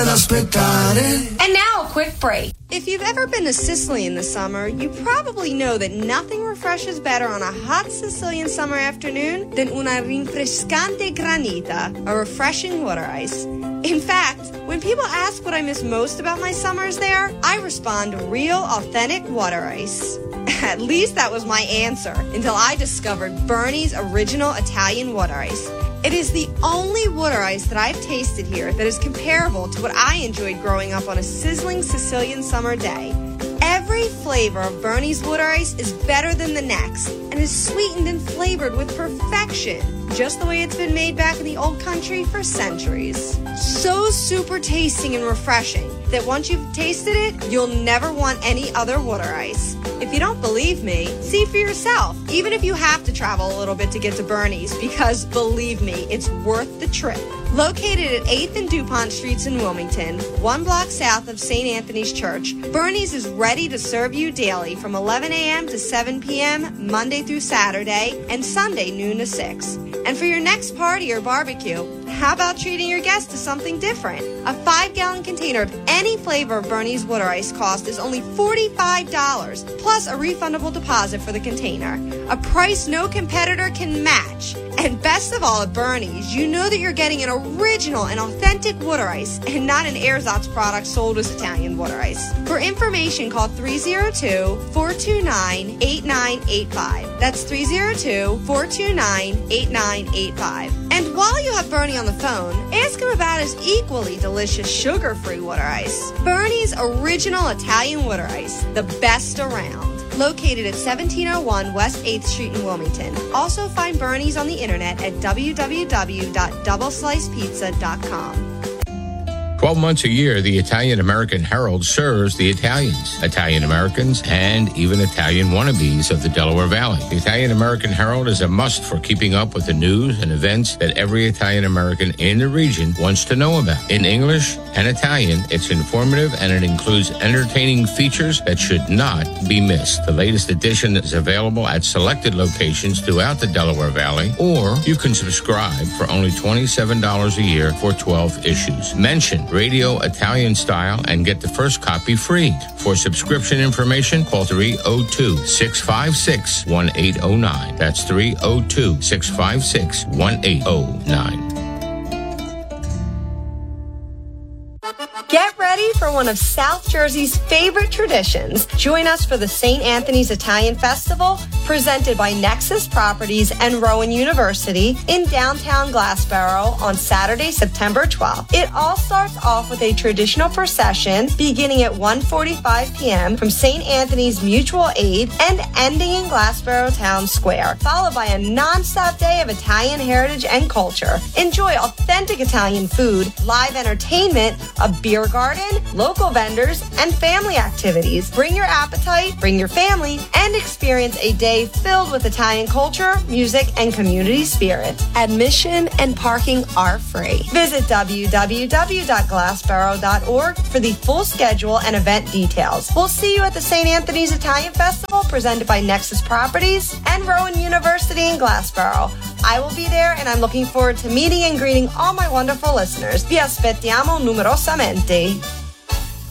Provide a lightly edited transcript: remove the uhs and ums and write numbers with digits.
ad aspettare. And now a quick break. If you've ever been to Sicily in the summer, you probably know that nothing refreshes better on a hot Sicilian summer afternoon than una rinfrescante granita, a refreshing water ice. In fact, when people ask what I miss most about my summers there, I respond real, authentic water ice. At least that was my answer until I discovered Bernie's original Italian water ice. It is the only water ice that I've tasted here that is comparable to what I enjoyed growing up on a sizzling Sicilian summer day. Every flavor of Bernie's water ice is better than the next and is sweetened and flavored with perfection, just the way it's been made back in the old country for centuries. So super tasting and refreshing that once you've tasted it, you'll never want any other water ice. If you don't believe me, see for yourself, even if you have to travel a little bit to get to Bernie's, because believe me, it's worth the trip. Located at 8th and DuPont Streets in Wilmington, 1 block south of St. Anthony's Church, Bernie's is ready to serve you daily from 11 a.m. to 7 p.m. Monday through Saturday and Sunday noon to 6. And for your next party or barbecue, how about treating your guests to something different? A 5-gallon container of any flavor of Bernie's water ice cost is only $45, plus a refundable deposit for the container. A price no competitor can match. And best of all at Bernie's, you know that you're getting an original and authentic water ice and not an ersatz product sold as Italian water ice. For information, call 302-429-8985. That's 302-429-8985. And while you have Bernie on the phone, ask him about his equally delicious sugar-free water ice. Bernie's original Italian water ice, the best around. Located at 1701 West 8th Street in Wilmington. Also find Bernie's on the internet at www.doubleslicepizza.com. 12 months a year, the Italian American Herald serves the Italians, Italian Americans, and even Italian wannabes of the Delaware Valley. The Italian American Herald is a must for keeping up with the news and events that every Italian American in the region wants to know about. In English and Italian, it's informative and it includes entertaining features that should not be missed. The latest edition is available at selected locations throughout the Delaware Valley, or you can subscribe for only $27 a year for 12 issues. Mention Radio Italian Style and get the first copy free. For subscription information, call 302-656-1809. That's 302-656-1809. Get ready for one of South Jersey's favorite traditions. Join us for the St. Anthony's Italian Festival, presented by Nexus Properties and Rowan University in downtown Glassboro on Saturday, September 12th. It all starts off with a traditional procession beginning at 1:45 p.m. from St. Anthony's Mutual Aid and ending in Glassboro Town Square, followed by a non-stop day of Italian heritage and culture. Enjoy authentic Italian food, live entertainment, a beer garden, local vendors, and family activities. Bring your appetite, bring your family, and experience a day filled with Italian culture, music, and community spirit. Admission and parking are free. Visit www.glassboro.org for the full schedule and event details. We'll see you at the St. Anthony's Italian Festival, presented by Nexus Properties and Rowan University in Glassboro. I will be there, and I'm looking forward to meeting and greeting all my wonderful listeners. Vi aspettiamo numerosamente.